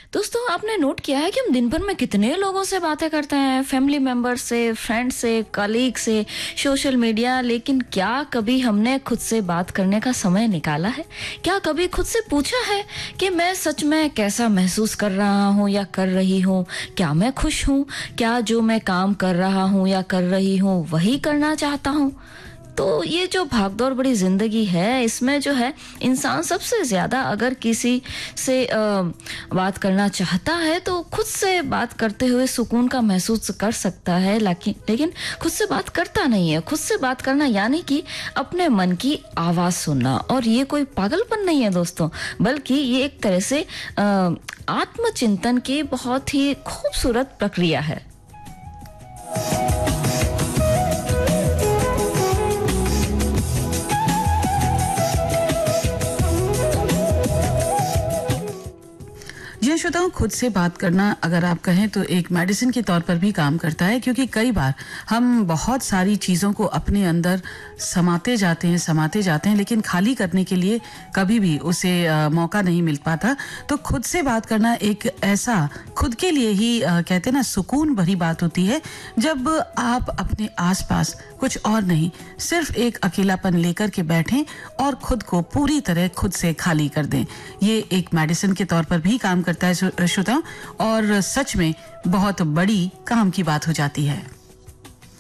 दोस्तों, आपने नोट किया है कि हम दिन भर में कितने लोगों से बातें करते हैं, फैमिली मेंबर से, फ्रेंड से, कलीग से, सोशल मीडिया, लेकिन क्या कभी हमने खुद से बात करने का समय निकाला है? क्या कभी खुद से पूछा है कि मैं सच में कैसा महसूस कर रहा हूँ या कर रही हूँ? क्या मैं खुश हूँ? क्या जो मैं काम कर रहा हूँ या कर रही हूँ वही करना चाहता हूँ? तो ये जो भागदौड़ भरी जिंदगी है, इसमें जो है इंसान सबसे ज्यादा अगर किसी से बात करना चाहता है तो खुद से बात करते हुए सुकून का महसूस कर सकता है, लेकिन खुद से बात करता नहीं है। खुद से बात करना यानी कि अपने मन की आवाज सुनना, और ये कोई पागलपन नहीं है दोस्तों, बल्कि ये एक तरह से आत्मचिंतन की बहुत ही खूबसूरत प्रक्रिया है। जी श्रोताओं, खुद से बात करना अगर आप कहें तो एक मेडिसिन के तौर पर भी काम करता है, क्योंकि कई बार हम बहुत सारी चीज़ों को अपने अंदर समाते जाते हैं, लेकिन खाली करने के लिए कभी भी उसे मौका नहीं मिल पाता। तो खुद से बात करना एक ऐसा खुद के लिए ही कहते हैं ना, सुकून भरी बात होती है, जब आप अपने आसपास कुछ और नहीं, सिर्फ एक अकेलापन लेकर के बैठें और खुद को पूरी तरह खुद से खाली कर दें। ये एक मेडिसिन के तौर पर भी काम करता है श्रोताओं, और सच में बहुत बड़ी काम की बात हो जाती है।